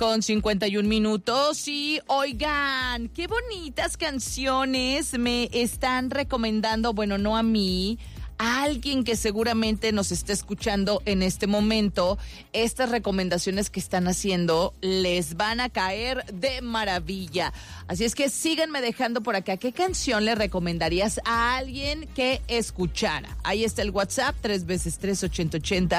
con 51 minutos. Y oigan, qué bonitas canciones me están recomendando, bueno, no a mí, a alguien que seguramente nos está escuchando en este momento. Estas recomendaciones que están haciendo les van a caer de maravilla. Así es que síganme dejando por acá. ¿Qué canción le recomendarías a alguien que escuchara? Ahí está el WhatsApp, 3 veces 3 8080